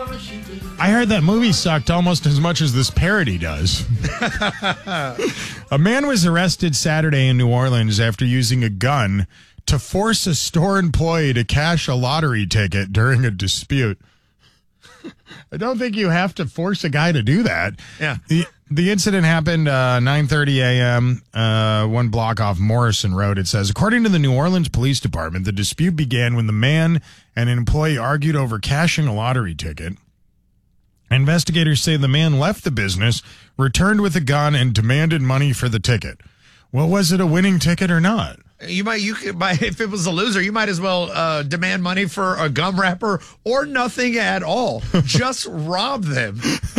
I heard that movie sucked almost as much as this parody does. A man was arrested Saturday in New Orleans after using a gun to force a store employee to cash a lottery ticket during a dispute. I don't think you have to force a guy to do that. Yeah. The incident happened 9:30 a.m., one block off Morrison Road. It says, according to the New Orleans Police Department, the dispute began when the man and an employee argued over cashing a lottery ticket. Investigators say the man left the business, returned with a gun, and demanded money for the ticket. Well, was it a winning ticket or not? You could, if it was a loser, you might as well demand money for a gum wrapper or nothing at all. Just rob them.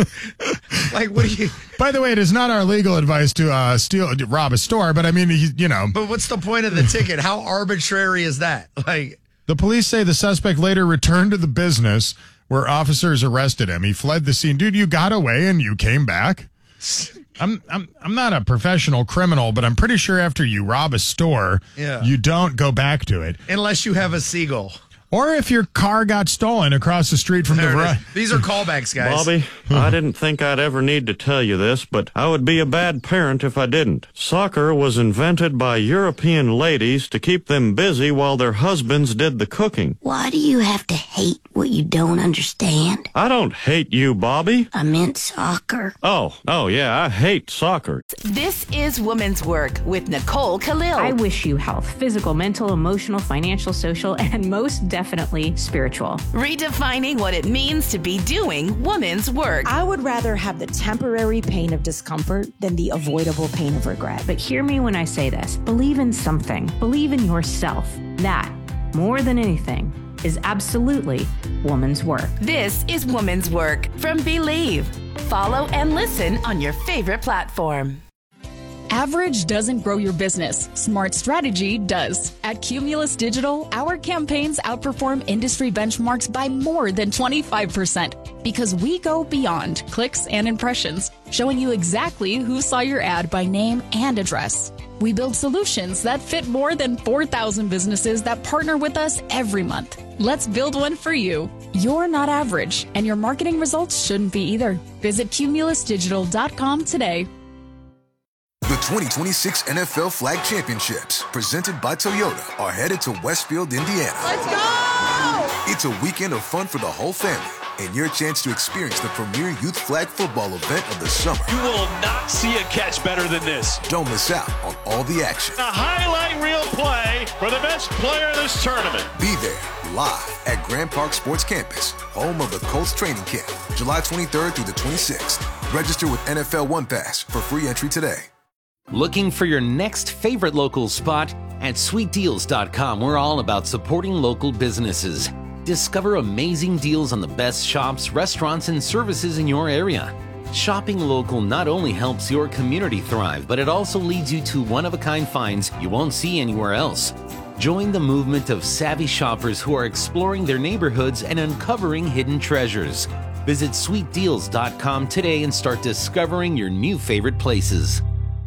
Like, what do you? By the way, it is not our legal advice to rob a store, but I mean, But what's the point of the ticket? How arbitrary is that? Like, the police say the suspect later returned to the business where officers arrested him. He fled the scene. Dude, you got away and you came back? I'm not a professional criminal, but I'm pretty sure after you rob a store, you don't go back to it. Unless you have a seagull. Or if your car got stolen across the street from the road. These are callbacks, guys. Bobby, I didn't think I'd ever need to tell you this, but I would be a bad parent if I didn't. Soccer was invented by European ladies to keep them busy while their husbands did the cooking. Why do you have to hate what you don't understand? I don't hate you, Bobby. I meant soccer. Oh, yeah, I hate soccer. This is Woman's Work with Nicole Khalil. I wish you health, physical, mental, emotional, financial, social, and most definitely spiritual. Redefining what it means to be doing woman's work. I would rather have the temporary pain of discomfort than the avoidable pain of regret. But hear me when I say this. Believe in something. Believe in yourself. That, more than anything, is absolutely woman's work. This is Woman's Work from Believe. Follow and listen on your favorite platform. Average doesn't grow your business. Smart strategy does. At Cumulus Digital, our campaigns outperform industry benchmarks by more than 25% because we go beyond clicks and impressions, showing you exactly who saw your ad by name and address. We build solutions that fit more than 4,000 businesses that partner with us every month. Let's build one for you. You're not average, and your marketing results shouldn't be either. Visit cumulusdigital.com today. The 2026 NFL Flag Championships, presented by Toyota, are headed to Westfield, Indiana. Let's go! It's a weekend of fun for the whole family and your chance to experience the premier youth flag football event of the summer. You will not see a catch better than this. Don't miss out on all the action. A highlight reel play for the best player of this tournament. Be there live at Grand Park Sports Campus, home of the Colts training camp, July 23rd through the 26th. Register with NFL One Pass for free entry today. Looking for your next favorite local spot? At sweetdeals.com, we're all about supporting local businesses. Discover amazing deals on the best shops, restaurants, and services in your area. Shopping local not only helps your community thrive, but it also leads you to one-of-a-kind finds you won't see anywhere else. Join the movement of savvy shoppers who are exploring their neighborhoods and uncovering hidden treasures. Visit sweetdeals.com today and start discovering your new favorite places.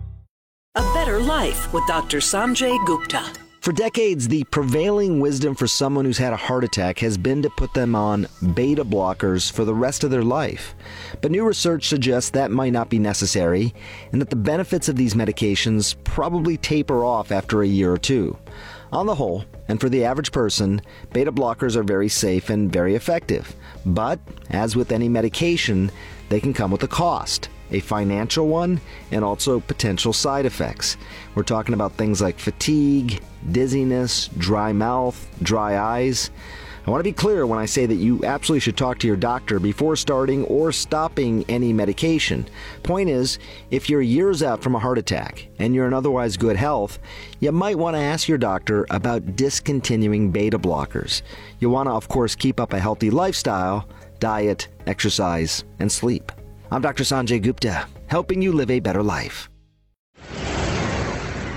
A Better Life with Dr. Sanjay Gupta. For decades, the prevailing wisdom for someone who's had a heart attack has been to put them on beta blockers for the rest of their life. But new research suggests that might not be necessary, and that the benefits of these medications probably taper off after a year or two. On the whole, and for the average person, beta blockers are very safe and very effective. But, as with any medication, they can come with a cost. A financial one, and also potential side effects. We're talking about things like fatigue, dizziness, dry mouth, dry eyes. I want to be clear when I say that you absolutely should talk to your doctor before starting or stopping any medication. Point is, if you're years out from a heart attack and you're in otherwise good health, you might want to ask your doctor about discontinuing beta blockers. You want to, of course, keep up a healthy lifestyle, diet, exercise, and sleep. I'm Dr. Sanjay Gupta, helping you live a better life.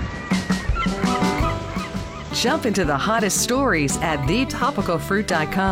Jump into the hottest stories at thetopicalfruit.com.